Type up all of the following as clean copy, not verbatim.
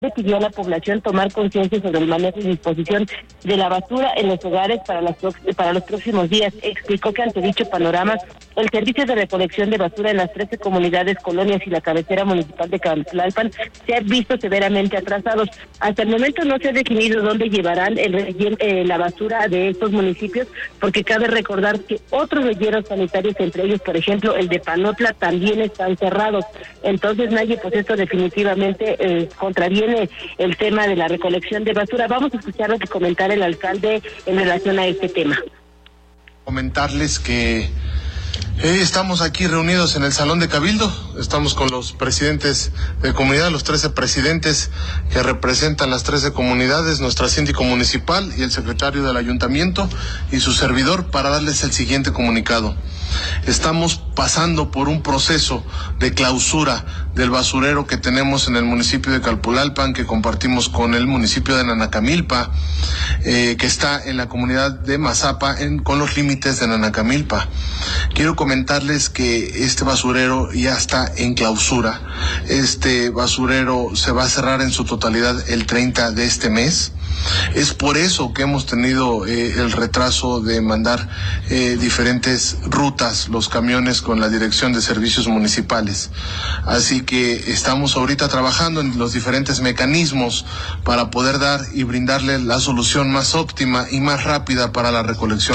pidió a la población tomar conciencia sobre el manejo y disposición de la basura en los hogares para los próximos días. Explicó que ante dicho panorama, el servicio de recolección de basura en las 13 comunidades, colonias y la cabecera municipal de Calpulalpan se han visto severamente atrasados. Hasta el momento no se ha definido dónde llevarán la basura de estos municipios, porque cabe recordar que otros rellenos sanitarios, entre ellos, por ejemplo, el de Panotla, también están cerrados. Entonces, Naye, pues esto definitivamente contraviene el tema de la recolección de basura. Vamos a escuchar lo que comentara el alcalde en relación a este tema. Comentarles que estamos aquí reunidos en el Salón de Cabildo, estamos con los presidentes de comunidad, los 13 presidentes que representan las 13 comunidades, nuestra síndico municipal y el secretario del ayuntamiento y su servidor, para darles el siguiente comunicado. Estamos pasando por un proceso de clausura del basurero que tenemos en el municipio de Calpulalpan, que compartimos con el municipio de Nanacamilpa, que está en la comunidad de Mazapa, con los límites de Nanacamilpa. Quiero comentarles que este basurero ya está en clausura. Este basurero se va a cerrar en su totalidad el 30 de este mes. Es por eso que hemos tenido el retraso de mandar diferentes rutas, los camiones con la Dirección de Servicios Municipales. Así que estamos ahorita trabajando en los diferentes mecanismos para poder dar y brindarle la solución más óptima y más rápida para la recolección.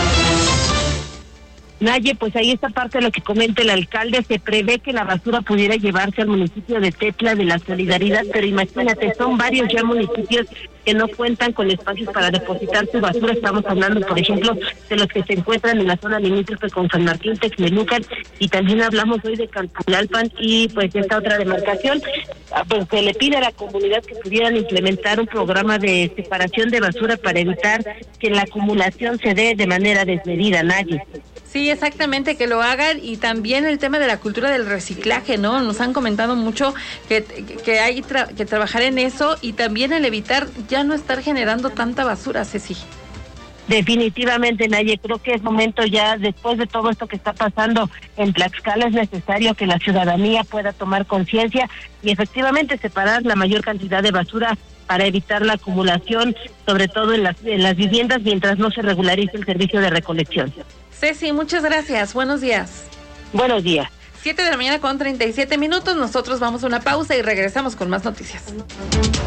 Naye, pues ahí está parte de lo que comenta el alcalde. Se prevé que la basura pudiera llevarse al municipio de Tetla de la Solidaridad, pero imagínate, son varios ya municipios que no cuentan con espacios para depositar su basura. Estamos hablando, por ejemplo, de los que se encuentran en la zona limítrofe con San Martín, Texmelucan, y también hablamos hoy de Calpulalpan y pues esta otra demarcación. Pues se le pide a la comunidad que pudieran implementar un programa de separación de basura para evitar que la acumulación se dé de manera desmedida, Naye. Sí, exactamente, que lo hagan, y también el tema de la cultura del reciclaje, ¿no? Nos han comentado mucho que hay que trabajar en eso, y también el evitar ya no estar generando tanta basura, Ceci. Definitivamente, Naye, creo que es momento ya, después de todo esto que está pasando en Tlaxcala, es necesario que la ciudadanía pueda tomar conciencia y efectivamente separar la mayor cantidad de basura para evitar la acumulación, sobre todo en las viviendas, mientras no se regularice el servicio de recolección. Ceci, muchas gracias. Buenos días. Buenos días. 7 de la mañana con 37 minutos. Nosotros vamos a una pausa y regresamos con más noticias.